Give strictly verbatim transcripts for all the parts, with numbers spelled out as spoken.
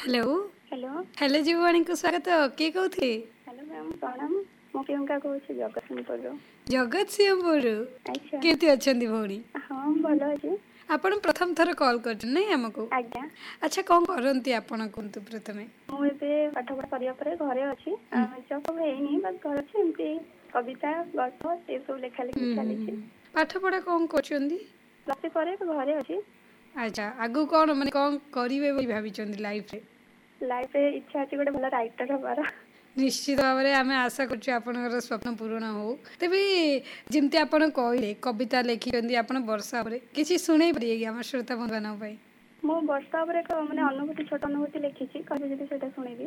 Hello hello hello Jeevani को स्वागत किए कहते हेलो मैम प्रणाम मु प्रियंका कहूँ जगतसिंहपुर। जगत सिंहपुर अच्छा केमती अच्छा भौणी हाँ भल अच्छे आपण प्रथम थर कॉल कर नहीं हमको आज्ञा अच्छा कौन करती आपण कहतु प्रथमे मुझे पाठ पढ़ा सरिया पर घरे अच्छी जब सब है बस घर अच्छे एमती कविता गल्प ये सब लेखा लिखी चली पाठ पढ़ा कौन कर प्लस पर घरे अच्छी। अच्छा आगु कौन माने कौन करिवे बोली भाबिचंदी लाइफ रे लाइफ रे इच्छा अच्छी गोटे भल राइटर हबार निश्चित भाव में आम आशा कर स्वप्न पूरण हो तेबी जमती आप कहले कविता लिखिं आप वर्षा किसी शुणे पारे कि आम श्रोता बंधु मान मु वर्षा माने अनुभूति छोट अनुभूति लिखी कभी जब से शुणेबी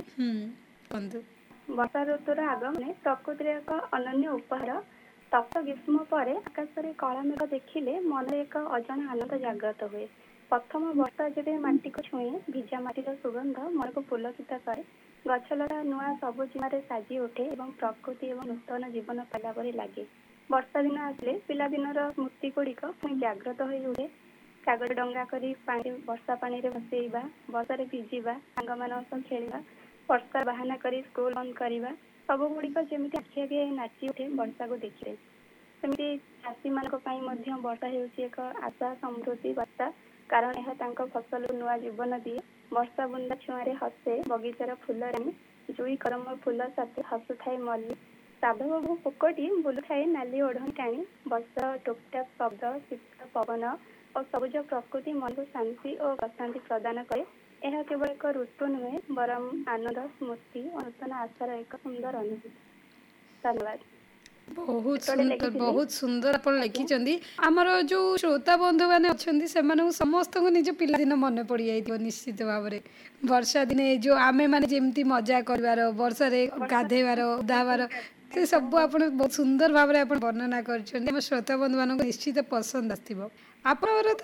कहतु वर्षा ऋतुर आगमने प्रकृतिर एक अनन्य उपहार तप्त ग्रीष्म पर आकाश में कला मेघ देखिले मन एक अजाना आनंद जागृत हुए। प्रथम वर्षा जब माटी को छुए भिजा माटीर सुगंध मन को पुलकित करे गछलता नुआ सबुज जीवन साजी उठे एवं प्रकृति एवं नूतन जीवन पाला परी लगे। वर्षा दिन आसले पिला दिनर स्मृति गुड़िक पुणी जागृत हो उठे कागज डंगा करी पानी वर्षा पानी रे बसैबा वर्षा भिजिबा सांग मान खेलिबा वर्षा बाहाना करी स्कूल बंद करवा सब गुड़िक जमी आखि आगे नाची उठे वर्षा को देखिए सेमती चाषी मान वर्षा होउछि एक आशा समृद्धि वर्षा कारण यह तांको फसल नुआ जीवन दिए। वर्षा बुंदा छुआरे हसे बगीचार फूल रानी जुई करम फूल साथे हसुଥାଏ मल्ली साधु बाबू पोकटी बुलुଥାଏ नाली ओढ़नी टाणी वर्षा टोकटाक शब्द शीत पवन और सबुज प्रकृति मन को शांति और प्रशांति प्रदान करे। यह केवल एक ऋतु नुहे बरम आनंद स्मृति और नूतन आशार एक सुंदर अनुभूति। धन्यवाद। बहुत सुंदर बहुत सुंदर आप लिखिं आमर जो श्रोता बंधु मैंने अच्छा से समस्त को निज पिलादिन मन पड़ जाइए निश्चित भाव में वर्षा दिने जो आमे माने जेमती मजा कर वर्षा गाधेबार उदाबार से सब आप बहुत सुंदर भाव में वर्णना कर श्रोता बंधु मान निश्चित पसंद आसो आप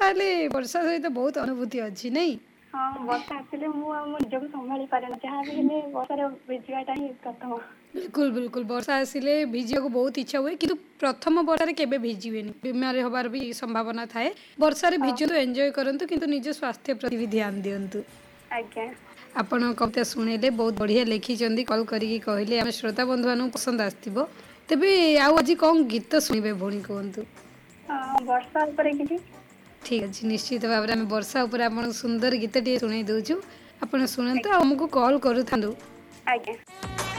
वर्षा सहित बहुत अनुभूति अच्छी नहीं। हाँ वर्षा आसले मुझे संभाली पारे जहाँ भी वर्षा भिजवाटा ही प्रथम बिल्कुल बिल्कुल वर्षा आसिले भिजिया को बहुत इच्छा हुए किंतु प्रथम वर्षा केबे भिजिबेनी बीमार होबार भी संभावना थाए वर्षा रे भिजतु एंजॉय करंतु किंतु निज स्वास्थ्य प्रति भी ध्यान दियंतु। आज्ञा आपण कविता शुणेले बहुत बढ़िया लिखिं कॉल करिकी कहले आम श्रोता बंधु मान पसंद आसथिबो तेबे आउ आज कौन गीत शुणिबे भौणी कहंतु वर्षा ऊपर किछि ठीक अच्छे निश्चित भाव में वर्षा उपर आप सुंदर गीत टे शुणी दौचु आप शुणु आमको कॉल करूँ। आज्ञा।